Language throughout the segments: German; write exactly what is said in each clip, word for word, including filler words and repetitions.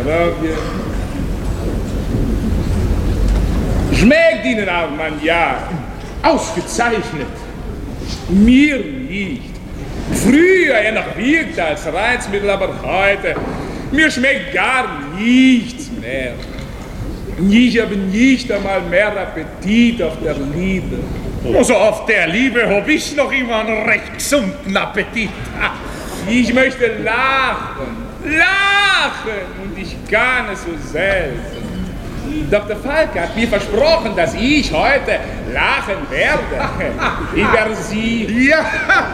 Zdrowie. Schmeckt Ihnen Armagnac? Ausgezeichnet. Mir nicht. Früher ja noch wirkte als Reizmittel, aber heute, mir schmeckt gar nichts mehr. Ich habe nicht einmal mehr Appetit auf der Liebe. Also auf der Liebe habe ich noch immer einen recht gesunden Appetit. Ich möchte lachen, lachen und ich kann es so selten. Doktor Falk hat mir versprochen, dass ich heute lachen werde. Über Sie. Ja.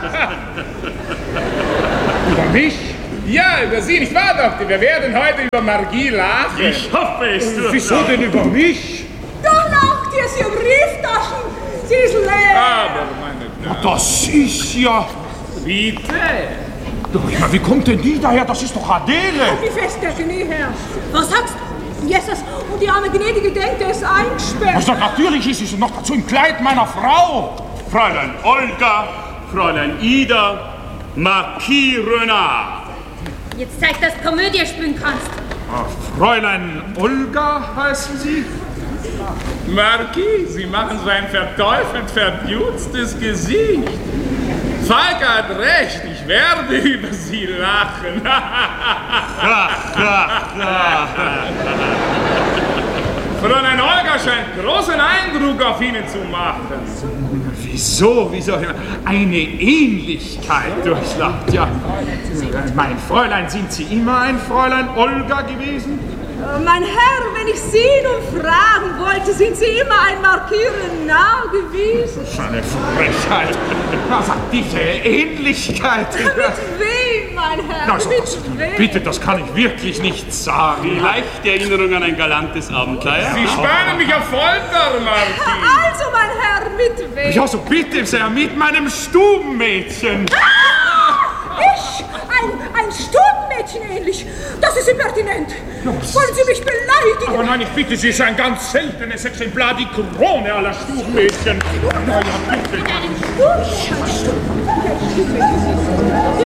Über mich? Ja, über Sie, nicht wahr, Doktor? Wir werden heute über Margie lachen. Ich hoffe es. Und wieso denn über mich? Da lacht ihr, Sie haben Brieftaschen. Sie ist leer. Aber, meine Damen. Das ist ja... Bitte. Doch, ja, wie kommt denn die daher? Das ist doch Adele. Wie fest der Knie her. Was sagst du? Jesus, und die arme Gnädige denkt, er ist eingesperrt. Also natürlich ist sie noch dazu im Kleid meiner Frau. Fräulein Olga, Fräulein Ida, Marquis Renard. Jetzt zeig, dass du Komödie spielen kannst. Fräulein Olga heißen Sie? Marquis, Sie machen so ein verteufelt verdutztes Gesicht. Falk hat recht, ich werde über Sie lachen. Fräulein Olga scheint großen Eindruck auf Ihnen zu machen. Wieso, wieso? Eine Ähnlichkeit durchlacht, ja. Mein Fräulein, sind Sie immer ein Fräulein Olga gewesen? Mein Herr, wenn ich Sie nun fragen wollte, sind Sie immer ein Marquis Renard gewesen? Das ist eine Frechheit. Also diese Ähnlichkeit. Mit wem, mein Herr? Also, mit das, wem? bitte, das kann ich wirklich nicht sagen. Vielleicht die Erinnerung an ein galantes Abenteuer. Sie spannen mich auf Folter, Marquis. Also, mein Herr, mit wem? Ja, so bitte sehr, mit meinem Stubenmädchen. Ah, ich? Ein, ein Stubenmädchen ähnlich? Das ist impertinent. Wollen Sie mich beleidigen? Aber nein, ich bitte Sie, ist ein ganz seltenes Exemplar, die Krone aller Stubenmädchen. Na ja, bitte. Ein Stubenmädchen.